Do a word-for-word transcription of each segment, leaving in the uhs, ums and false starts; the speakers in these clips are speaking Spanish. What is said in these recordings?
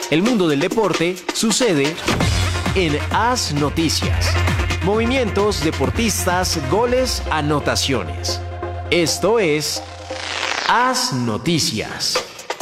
El mundo del deporte sucede en As Noticias. Movimientos, deportistas, goles, anotaciones. Esto es As Noticias.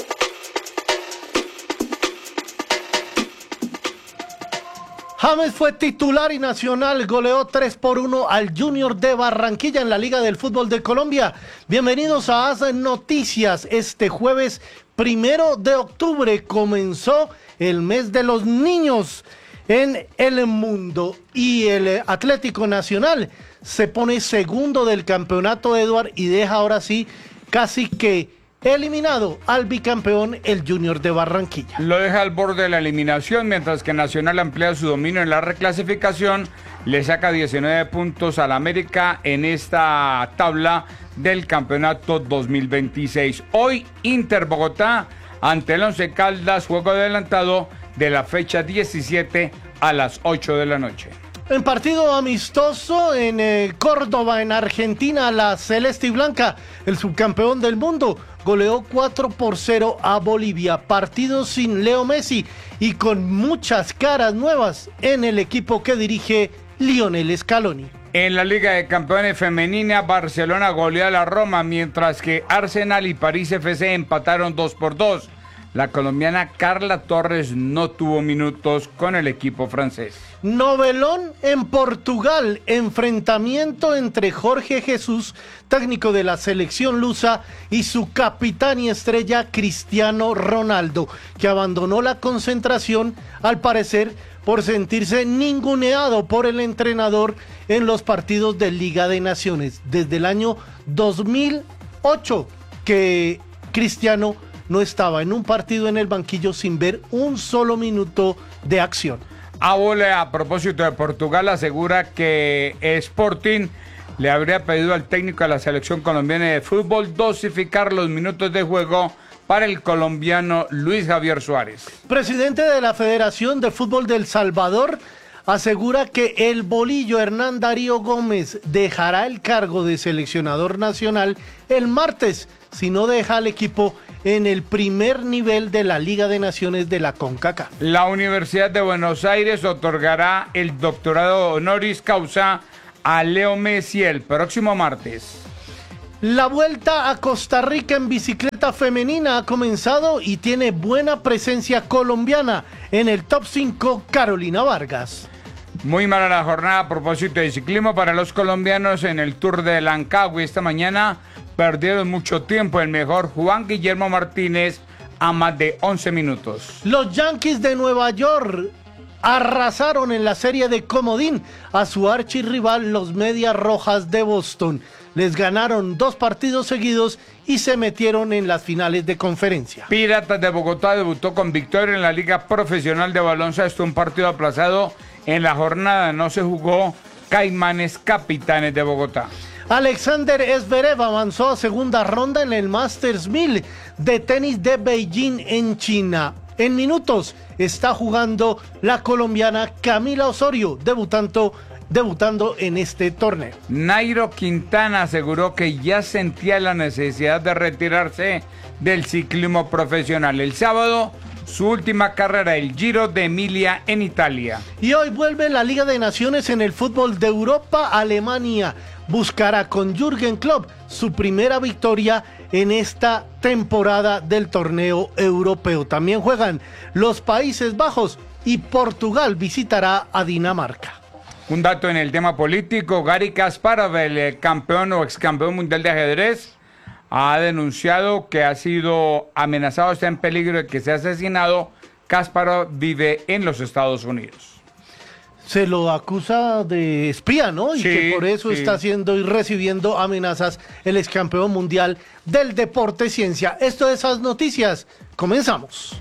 James fue titular y Nacional goleó tres por uno al Junior de Barranquilla en la Liga del Fútbol de Colombia. Bienvenidos a As Noticias. Este jueves primero de octubre comenzó el mes de los niños en el mundo y el Atlético Nacional se pone segundo del campeonato, Edward, y deja ahora sí casi que eliminado al bicampeón, el Junior de Barranquilla. Lo deja al borde de la eliminación, mientras que Nacional amplía su dominio en la reclasificación, le saca diecinueve puntos al América en esta tabla del campeonato dos mil veintiséis. Hoy Inter Bogotá ante el Once Caldas, juego adelantado de la fecha diecisiete a las ocho de la noche. En partido amistoso en eh, Córdoba, en Argentina, la Celeste y Blanca, el subcampeón del mundo, goleó cuatro por cero a Bolivia. Partido sin Leo Messi y con muchas caras nuevas en el equipo que dirige Lionel Scaloni. En la Liga de Campeones Femenina, Barcelona goleó a la Roma, mientras que Arsenal y París F C empataron dos por dos. La colombiana Carla Torres no tuvo minutos con el equipo francés. Novelón en Portugal, enfrentamiento entre Jorge Jesús, técnico de la selección lusa, y su capitán y estrella Cristiano Ronaldo, que abandonó la concentración, al parecer, por sentirse ninguneado por el entrenador en los partidos de Liga de Naciones. Desde el año dos mil ocho que Cristiano no estaba en un partido en el banquillo sin ver un solo minuto de acción. Abole, a propósito de Portugal, asegura que Sporting le habría pedido al técnico de la selección colombiana de fútbol dosificar los minutos de juego para el colombiano Luis Javier Suárez. Presidente de la Federación de Fútbol de El Salvador asegura que el bolillo Hernán Darío Gómez dejará el cargo de seleccionador nacional el martes si no deja al equipo en el primer nivel de la Liga de Naciones de la CONCACAF. La Universidad de Buenos Aires otorgará el doctorado honoris causa a Leo Messi el próximo martes. La Vuelta a Costa Rica en bicicleta femenina ha comenzado y tiene buena presencia colombiana. En el top cinco, Carolina Vargas. Muy mala la jornada a propósito de ciclismo para los colombianos en el Tour de Lancagüe. Esta mañana perdieron mucho tiempo el mejor Juan Guillermo Martínez a más de once minutos. Los Yankees de Nueva York arrasaron en la serie de comodín a su archirrival, los Medias Rojas de Boston. Les ganaron dos partidos seguidos y se metieron en las finales de conferencia. Piratas de Bogotá debutó con victoria en la Liga Profesional de Baloncesto, un partido aplazado en la jornada. No se jugó Caimanes Capitanes de Bogotá. Alexander Zverev avanzó a segunda ronda en el Masters mil de tenis de Beijing en China. En minutos está jugando la colombiana Camila Osorio, debutando, debutando en este torneo. Nairo Quintana aseguró que ya sentía la necesidad de retirarse del ciclismo profesional. El sábado, su última carrera, el Giro de Emilia en Italia. Y hoy vuelve la Liga de Naciones en el fútbol de Europa. Alemania buscará con Jürgen Klopp su primera victoria en esta temporada del torneo europeo. También juegan los Países Bajos y Portugal visitará a Dinamarca. Un dato en el tema político: Gary Kasparov, el campeón o ex campeón mundial de ajedrez, ha denunciado que ha sido amenazado, está en peligro de que sea asesinado. Kasparov vive en los Estados Unidos. Se lo acusa de espía, ¿no? Y sí, que por eso sí. está haciendo y recibiendo amenazas el ex campeón mundial del deporte ciencia. Esto es As Noticias. Comenzamos.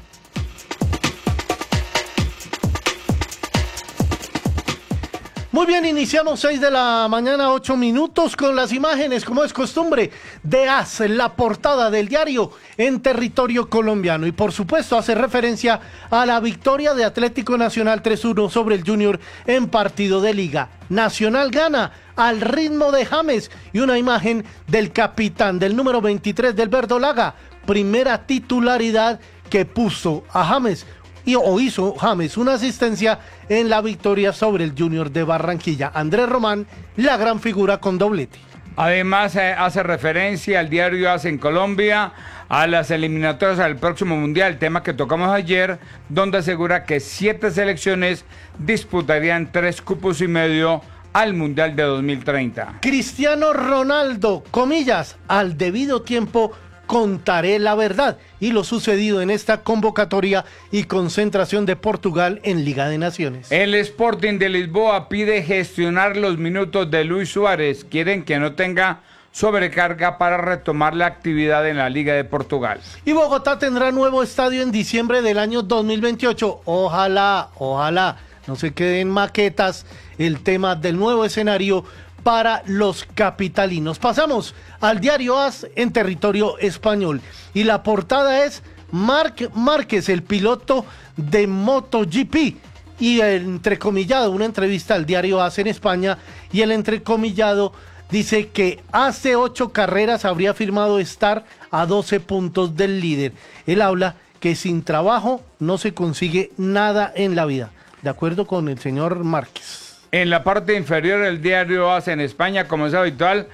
Muy bien, iniciamos seis de la mañana, ocho minutos, con las imágenes, como es costumbre, de As, la portada del diario en territorio colombiano. Y por supuesto hace referencia a la victoria de Atlético Nacional tres uno sobre el Junior en partido de liga. Nacional gana al ritmo de James y una imagen del capitán, del número veintitrés del Verdolaga, primera titularidad que puso a James y, o hizo James una asistencia en la victoria sobre el Junior de Barranquilla. Andrés Román, la gran figura con doblete. Además, eh, hace referencia al diario AS en Colombia, a las eliminatorias al próximo Mundial, tema que tocamos ayer, donde asegura que siete selecciones disputarían tres cupos y medio al Mundial de dos mil treinta. Cristiano Ronaldo, comillas, al debido tiempo contaré la verdad y lo sucedido en esta convocatoria y concentración de Portugal en Liga de Naciones. El Sporting de Lisboa pide gestionar los minutos de Luis Suárez. Quieren que no tenga sobrecarga para retomar la actividad en la Liga de Portugal. Y Bogotá tendrá nuevo estadio en diciembre del año dos mil veintiocho. Ojalá, ojalá no se queden maquetas el tema del nuevo escenario para los capitalinos. Pasamos al diario AS en territorio español y la portada es Marc Márquez, el piloto de MotoGP, y el entrecomillado, una entrevista al diario AS en España, y el entrecomillado dice que hace ocho carreras habría firmado estar a doce puntos del líder. Él habla que sin trabajo no se consigue nada en la vida, de acuerdo con el señor Márquez. En la parte inferior, el diario AS en España, como es habitual,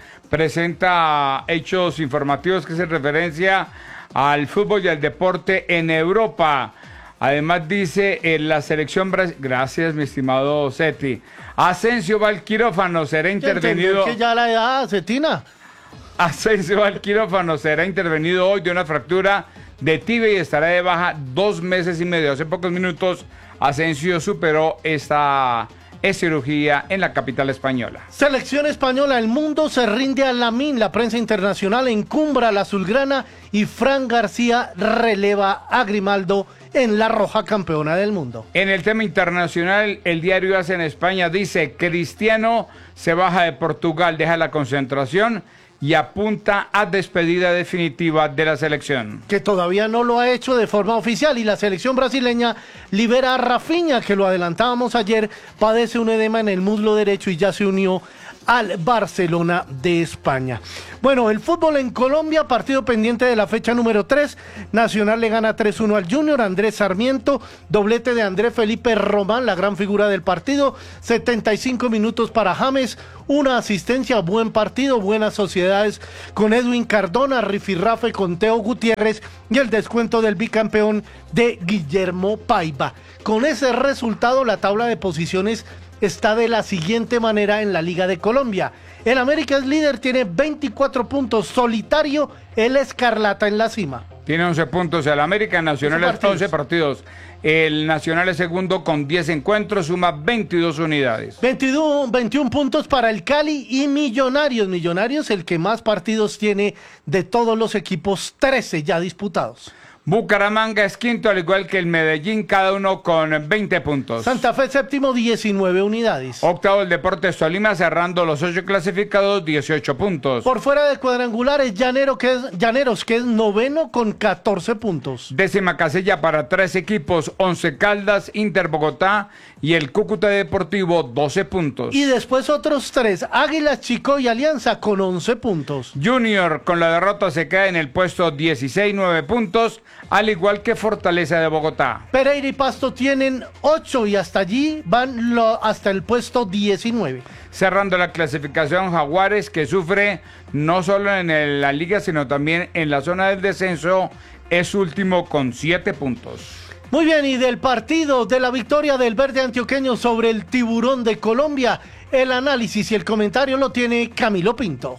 presenta hechos informativos que hacen referencia al fútbol y al deporte en Europa. Además dice en la selección brasileña, gracias mi estimado Seti, Asensio va al quirófano, será intervenido... que ya la edad, Cetina. Asensio va al quirófano, será intervenido hoy de una fractura de tibia y estará de baja dos meses y medio. Hace pocos minutos Asensio superó esta... es cirugía en la capital española. Selección española, el mundo se rinde a Lamine, la prensa internacional encumbra a la azulgrana y Fran García releva a Grimaldo en la roja campeona del mundo. En el tema internacional, el diario AS en España dice: Cristiano se baja de Portugal, deja la concentración y apunta a despedida definitiva de la selección. Que todavía no lo ha hecho de forma oficial, y la selección brasileña libera a Rafinha, que lo adelantábamos ayer, padece un edema en el muslo derecho y ya se unió al Barcelona de España. Bueno, el fútbol en Colombia, partido pendiente de la fecha número tres. Nacional le gana tres uno al Junior, Andrés Sarmiento, doblete de Andrés Felipe Román, la gran figura del partido, setenta y cinco minutos para James, una asistencia, buen partido, buenas sociedades con Edwin Cardona, rifirrafe con Teo Gutiérrez y el descuento del bicampeón de Guillermo Paiva. Con ese resultado, la tabla de posiciones está de la siguiente manera en la Liga de Colombia. El América es líder, tiene veinticuatro puntos, solitario el Escarlata en la cima. Tiene once puntos el América, Nacional es once partidos. El Nacional es segundo con diez encuentros, suma veintidós unidades. veintidós, veintiún puntos para el Cali y Millonarios. Millonarios el que más partidos tiene de todos los equipos, trece ya disputados. Bucaramanga es quinto, al igual que el Medellín, cada uno con veinte puntos. Santa Fe séptimo, diecinueve unidades. Octavo el Deportes Tolima, cerrando los ocho clasificados, dieciocho puntos. Por fuera de cuadrangulares, Llanero, que es, Llaneros, que es noveno con catorce puntos. Décima casilla para tres equipos, Once Caldas, Inter Bogotá y el Cúcuta Deportivo, doce puntos. Y después otros tres, Águilas, Chico y Alianza con once puntos. Junior con la derrota se queda en el puesto dieciséis, nueve puntos, al igual que Fortaleza de Bogotá. Pereira y Pasto tienen ocho y hasta allí van lo, hasta el puesto diecinueve. Cerrando la clasificación, Jaguares, que sufre no solo en el, la liga, sino también en la zona del descenso, es último con siete puntos. Muy bien, y del partido de la victoria del verde antioqueño sobre el Tiburón de Colombia, el análisis y el comentario lo tiene Camilo Pinto.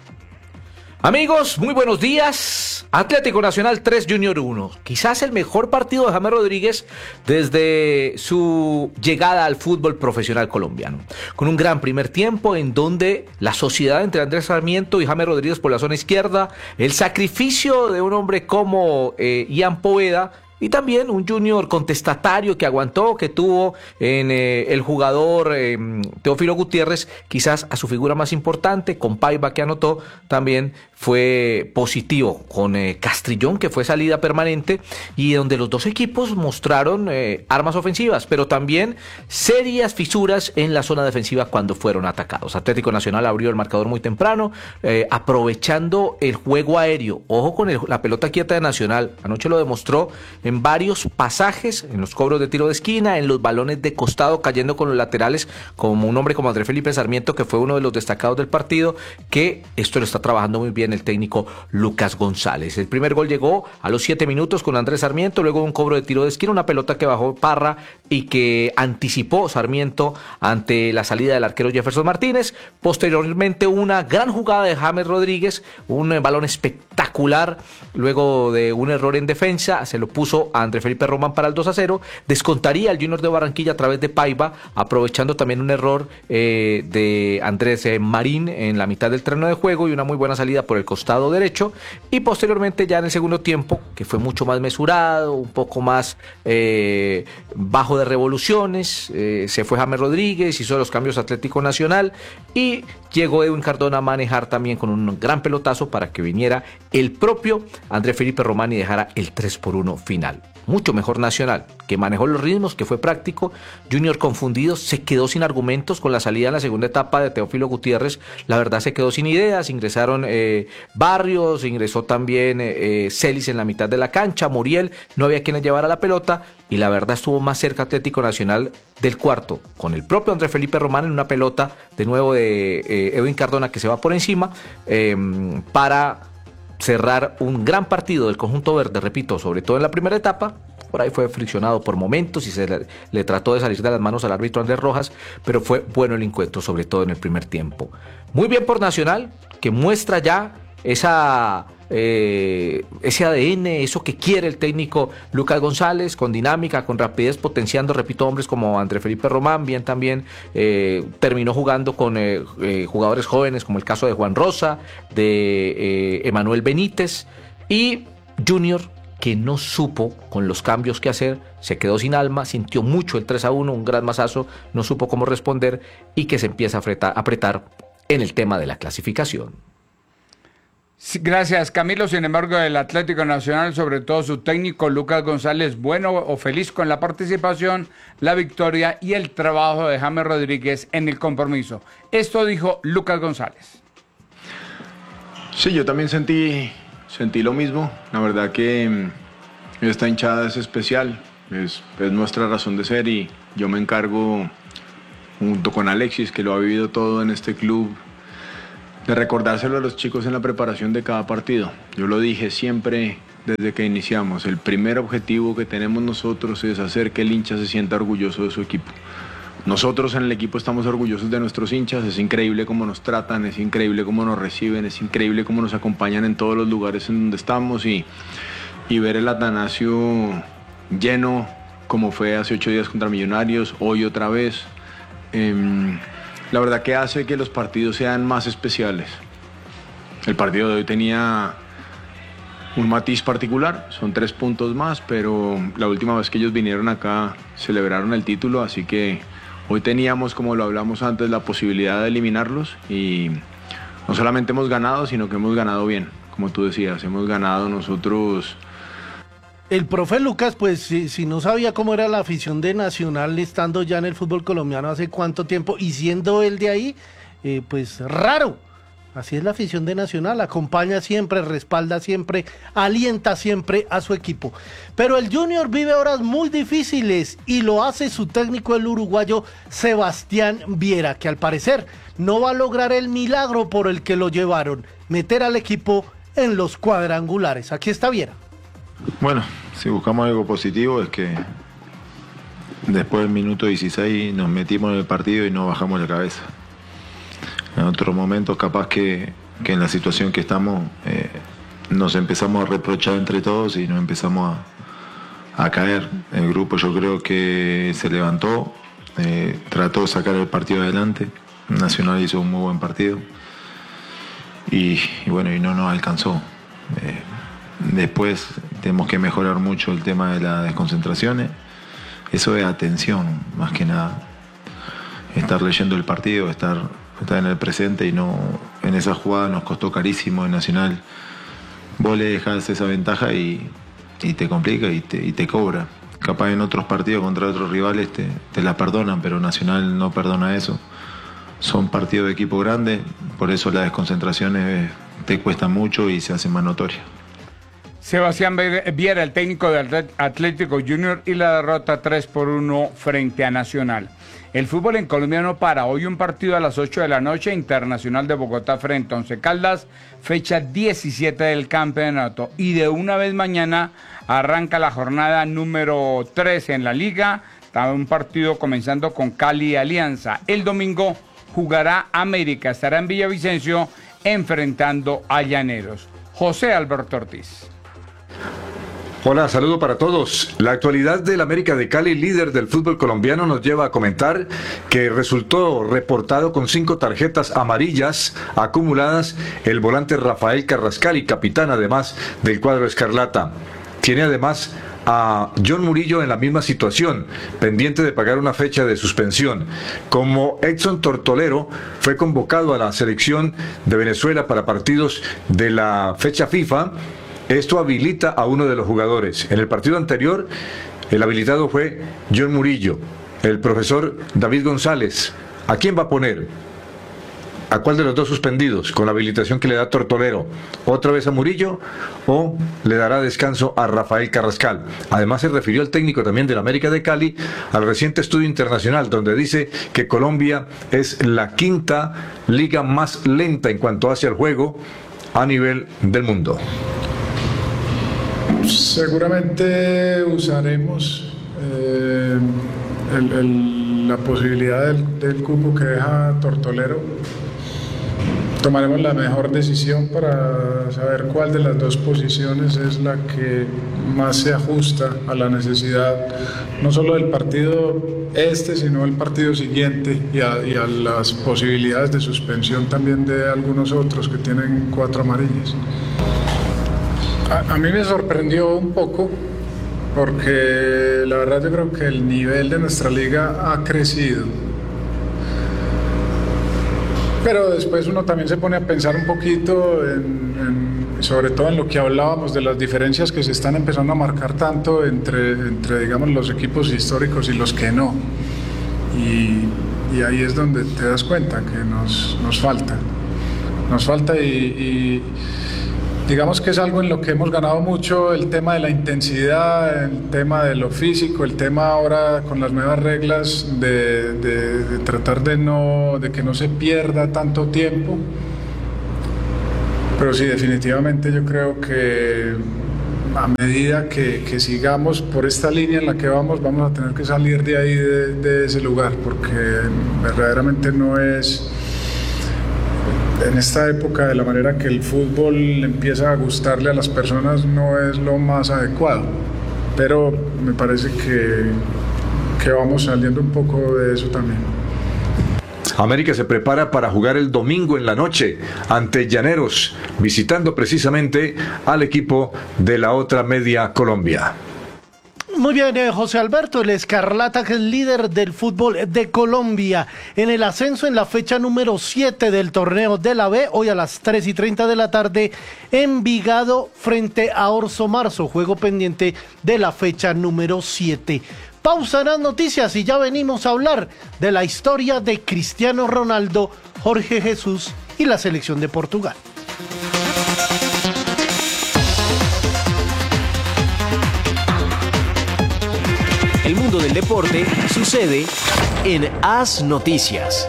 Amigos, muy buenos días. Atlético Nacional tres, Junior uno. Quizás el mejor partido de James Rodríguez desde su llegada al fútbol profesional colombiano. Con un gran primer tiempo en donde la sociedad entre Andrés Sarmiento y James Rodríguez por la zona izquierda, el sacrificio de un hombre como eh, Ian Poveda, y también un Junior contestatario que aguantó, que tuvo en eh, el jugador eh, Teófilo Gutiérrez, quizás a su figura más importante, con Paiva que anotó, también fue positivo, con eh, Castrillón que fue salida permanente, y donde los dos equipos mostraron eh, armas ofensivas, pero también serias fisuras en la zona defensiva cuando fueron atacados. Atlético Nacional abrió el marcador muy temprano, eh, aprovechando el juego aéreo. Ojo con el, la pelota quieta de Nacional, anoche lo demostró en en varios pasajes, en los cobros de tiro de esquina, en los balones de costado, cayendo con los laterales, como un hombre como Andrés Felipe Sarmiento, que fue uno de los destacados del partido, que esto lo está trabajando muy bien el técnico Lucas González. El primer gol llegó a los siete minutos con Andrés Sarmiento, luego un cobro de tiro de esquina, una pelota que bajó Parra y que anticipó Sarmiento ante la salida del arquero Jefferson Martínez. Posteriormente una gran jugada de James Rodríguez, un balón espectacular, luego de un error en defensa, se lo puso a Andrés Felipe Román para el dos a cero, descontaría el Junior de Barranquilla a través de Paiva, aprovechando también un error eh, de Andrés eh, Marín en la mitad del terreno de juego y una muy buena salida por el costado derecho, y posteriormente ya en el segundo tiempo, que fue mucho más mesurado, un poco más eh, bajo de revoluciones, eh, se fue James Rodríguez, hizo los cambios Atlético Nacional y llegó Edwin Cardona a manejar también con un gran pelotazo para que viniera el propio Andrés Felipe Román y dejara el tres por uno final. Mucho mejor Nacional, que manejó los ritmos, que fue práctico. Junior confundido, se quedó sin argumentos con la salida en la segunda etapa de Teófilo Gutiérrez. La verdad se quedó sin ideas, ingresaron eh, Barrios, ingresó también eh, Celis en la mitad de la cancha, Muriel, no había quien le llevara la pelota y la verdad estuvo más cerca Atlético Nacional del cuarto, con el propio Andrés Felipe Román en una pelota de nuevo de eh, Edwin Cardona que se va por encima eh, para cerrar un gran partido del conjunto verde, repito, sobre todo en la primera etapa. Por ahí fue friccionado por momentos y se le, le trató de salir de las manos al árbitro Andrés Rojas, pero fue bueno el encuentro, sobre todo en el primer tiempo. Muy bien por Nacional, que muestra ya esa eh, ese A D N, eso que quiere el técnico Lucas González, con dinámica, con rapidez, potenciando, repito, hombres como Andrés Felipe Román, bien también eh, terminó jugando con eh, eh, jugadores jóvenes como el caso de Juan Rosa, de eh, Emanuel Benítez, y Junior, que no supo con los cambios que hacer, se quedó sin alma, sintió mucho el tres a uno, un gran mazazo, no supo cómo responder y que se empieza a apretar, a apretar en el tema de la clasificación. Sí, gracias, Camilo. Sin embargo, el Atlético Nacional, sobre todo su técnico Lucas González, bueno o feliz con la participación, la victoria y el trabajo de James Rodríguez en el compromiso. Esto dijo Lucas González. Sí, yo también sentí, sentí lo mismo. La verdad que esta hinchada es especial, es, es nuestra razón de ser y yo me encargo, junto con Alexis, que lo ha vivido todo en este club, de recordárselo a los chicos en la preparación de cada partido. Yo lo dije siempre desde que iniciamos, el primer objetivo que tenemos nosotros es hacer que el hincha se sienta orgulloso de su equipo. Nosotros en el equipo estamos orgullosos de nuestros hinchas, es increíble cómo nos tratan, es increíble cómo nos reciben, es increíble cómo nos acompañan en todos los lugares en donde estamos y, y ver el Atanasio lleno como fue hace ocho días contra Millonarios, hoy otra vez. Eh, La verdad que hace que los partidos sean más especiales. El partido de hoy tenía un matiz particular, son tres puntos más, pero la última vez que ellos vinieron acá celebraron el título, así que hoy teníamos, como lo hablamos antes, la posibilidad de eliminarlos y no solamente hemos ganado, sino que hemos ganado bien, como tú decías, hemos ganado nosotros. El profe Lucas, pues si, si no sabía cómo era la afición de Nacional estando ya en el fútbol colombiano hace cuánto tiempo y siendo él de ahí, eh, pues raro. Así es la afición de Nacional, acompaña siempre, respalda siempre, alienta siempre a su equipo. Pero el Junior vive horas muy difíciles y lo hace su técnico, el uruguayo Sebastián Viera, que al parecer no va a lograr el milagro por el que lo llevaron, meter al equipo en los cuadrangulares. Aquí está Viera. Bueno, si buscamos algo positivo es que después del minuto dieciséis nos metimos en el partido y no bajamos la cabeza. En otros momentos capaz que, que en la situación que estamos eh, nos empezamos a reprochar entre todos y nos empezamos a, a caer. El grupo yo creo que se levantó, eh, trató de sacar el partido adelante. Nacional hizo un muy buen partido y, y bueno, y no nos alcanzó. Eh, Después tenemos que mejorar mucho el tema de las desconcentraciones. Eso es atención, más que nada. Estar leyendo el partido, estar, estar en el presente y no en esa jugada nos costó carísimo en Nacional. Vos le dejás esa ventaja y, y te complica y te, y te cobra. Capaz en otros partidos contra otros rivales te, te la perdonan, pero Nacional no perdona eso. Son partidos de equipo grande, por eso las desconcentraciones te cuestan mucho y se hacen más notorias. Sebastián Viera, el técnico del Atlético Junior, y la derrota tres por uno frente a Nacional. El fútbol en Colombia no para. Hoy un partido a las ocho de la noche, Internacional de Bogotá frente a Once Caldas, fecha diecisiete del campeonato. Y de una vez mañana arranca la jornada número trece en la liga. Un partido comenzando con Cali y Alianza. El domingo jugará América, estará en Villavicencio enfrentando a Llaneros. José Alberto Ortiz. Hola, saludo para todos. La actualidad del América de Cali, líder del fútbol colombiano, nos lleva a comentar que resultó reportado con cinco tarjetas amarillas acumuladas el volante Rafael Carrascal, y capitán además del cuadro escarlata. Tiene además a John Murillo en la misma situación, pendiente de pagar una fecha de suspensión. Como Edson Tortolero fue convocado a la selección de Venezuela para partidos de la fecha FIFA, esto habilita a uno de los jugadores. En el partido anterior, el habilitado fue John Murillo. El profesor David González, ¿a quién va a poner? ¿A cuál de los dos suspendidos con la habilitación que le da Tortolero? ¿Otra vez a Murillo o le dará descanso a Rafael Carrascal? Además, se refirió el técnico también del América de Cali al reciente estudio internacional, donde dice que Colombia es la quinta liga más lenta en cuanto hacia el juego a nivel del mundo. Seguramente usaremos eh, el, el, la posibilidad del, del cupo que deja Tortolero. Tomaremos la mejor decisión para saber cuál de las dos posiciones es la que más se ajusta a la necesidad, no solo del partido este, sino el partido siguiente, y a, y a las posibilidades de suspensión también de algunos otros que tienen cuatro amarillas. A, a mí me sorprendió un poco, porque la verdad yo creo que el nivel de nuestra liga ha crecido. Pero después uno también se pone a pensar un poquito, en, en, sobre todo en lo que hablábamos de las diferencias que se están empezando a marcar tanto entre, entre digamos, los equipos históricos y los que no. Y, y ahí es donde te das cuenta que nos, nos falta. Nos falta y... y digamos que es algo en lo que hemos ganado mucho, el tema de la intensidad, el tema de lo físico, el tema ahora con las nuevas reglas de, de, de tratar de, no, de que no se pierda tanto tiempo. Pero sí, definitivamente yo creo que a medida que, que sigamos por esta línea en la que vamos, vamos a tener que salir de ahí, de, de ese lugar, porque verdaderamente no es... En esta época, de la manera que el fútbol empieza a gustarle a las personas, no es lo más adecuado, pero me parece que, que vamos saliendo un poco de eso también. América se prepara para jugar el domingo en la noche ante Llaneros, visitando precisamente al equipo de la otra media Colombia. Muy bien, eh, José Alberto, el Escarlata, que es líder del fútbol de Colombia, en el ascenso en la fecha número siete del torneo de la B, hoy a las tres y treinta de la tarde, Envigado frente a Orso Marzo, juego pendiente de la fecha número siete. Pausa en las noticias y ya venimos a hablar de la historia de Cristiano Ronaldo, Jorge Jesús y la selección de Portugal. El mundo del deporte sucede en As Noticias.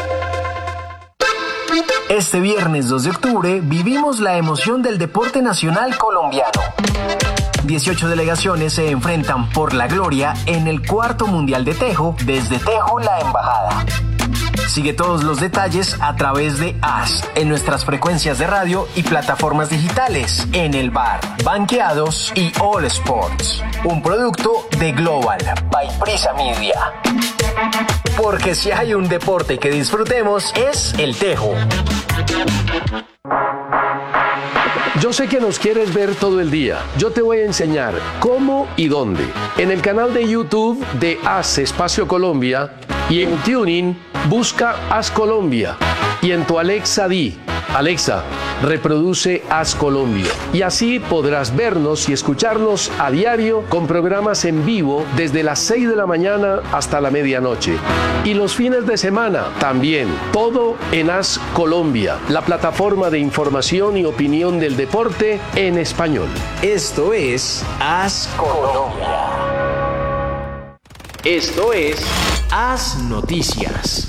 Este viernes dos de octubre vivimos la emoción del deporte nacional colombiano. dieciocho delegaciones se enfrentan por la gloria en el cuarto Mundial de Tejo, desde Tejo la Embajada. Sigue todos los detalles a través de AS, en nuestras frecuencias de radio y plataformas digitales, en el bar, Banqueados y All Sports. Un producto de Global, by Prisa Media. Porque si hay un deporte que disfrutemos, es el Tejo. Yo sé que nos quieres ver todo el día. Yo te voy a enseñar cómo y dónde. En el canal de YouTube de AS Espacio Colombia y en TuneIn busca AS Colombia. Y en tu Alexa di Alexa, reproduce Haz Colombia. Y así podrás vernos y escucharnos a diario con programas en vivo desde las seis de la mañana hasta la medianoche. Y los fines de semana también. Todo en Haz Colombia, la plataforma de información y opinión del deporte en español. Esto es Haz Colombia. Esto es Haz Noticias.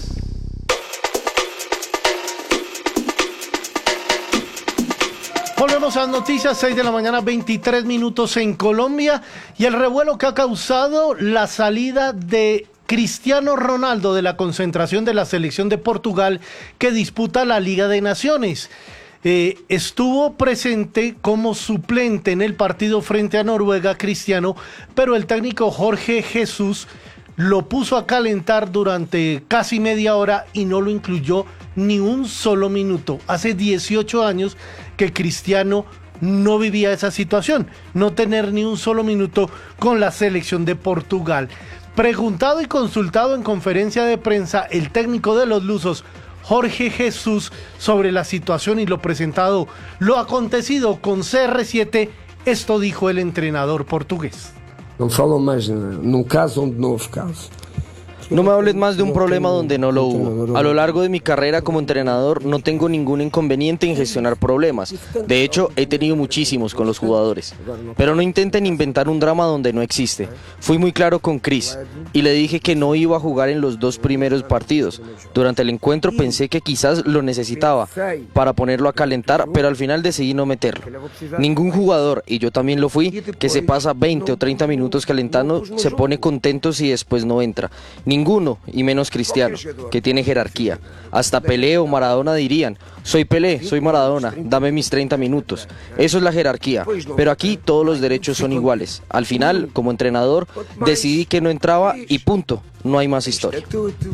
Volvemos a noticias, seis de la mañana, veintitrés minutos en Colombia, y el revuelo que ha causado la salida de Cristiano Ronaldo de la concentración de la selección de Portugal que disputa la Liga de Naciones. Eh, estuvo presente como suplente en el partido frente a Noruega, Cristiano, pero el técnico Jorge Jesús lo puso a calentar durante casi media hora y no lo incluyó ni un solo minuto. Hace dieciocho años que Cristiano no vivía esa situación, no tener ni un solo minuto con la selección de Portugal. Preguntado y consultado en conferencia de prensa, el técnico de los lusos, Jorge Jesús, sobre la situación y lo presentado, lo acontecido con C R siete, esto dijo el entrenador portugués. No falo más num caso donde no hubo caso. No me hables más de un problema donde no lo hubo. A lo largo de mi carrera como entrenador no tengo ningún inconveniente en gestionar problemas. De hecho, he tenido muchísimos con los jugadores. Pero no intenten inventar un drama donde no existe. Fui muy claro con Chris y le dije que no iba a jugar en los dos primeros partidos. Durante el encuentro pensé que quizás lo necesitaba para ponerlo a calentar, pero al final decidí no meterlo. Ningún jugador, y yo también lo fui, que se pasa veinte o treinta minutos calentando, se pone contento si después no entra. Ninguno, y menos Cristiano, que tiene jerarquía. Hasta Pelé o Maradona dirían, soy Pelé, soy Maradona, dame mis treinta minutos. Eso es la jerarquía, pero aquí todos los derechos son iguales. Al final, como entrenador, decidí que no entraba y punto, no hay más historia.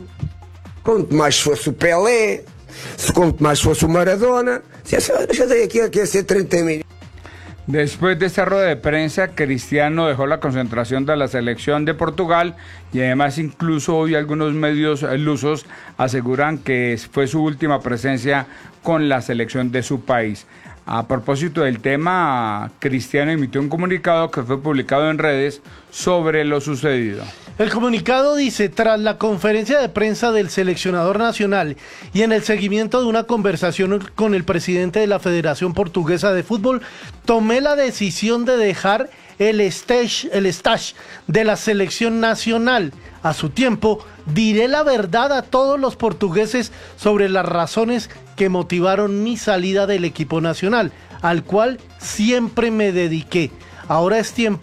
Quanto mais fosse o Pelé, quanto mais fosse o Maradona, já dei aqui a hacer treinta minutos. Después de esta rueda de prensa, Cristiano dejó la concentración de la selección de Portugal y además incluso hoy algunos medios lusos aseguran que fue su última presencia con la selección de su país. A propósito del tema, Cristiano emitió un comunicado que fue publicado en redes sobre lo sucedido. El comunicado dice, tras la conferencia de prensa del seleccionador nacional y en el seguimiento de una conversación con el presidente de la Federación Portuguesa de Fútbol, tomé la decisión de dejar el stage, el stage de la selección nacional. A su tiempo, diré la verdad a todos los portugueses sobre las razones que motivaron mi salida del equipo nacional, al cual siempre me dediqué. Ahora es tiempo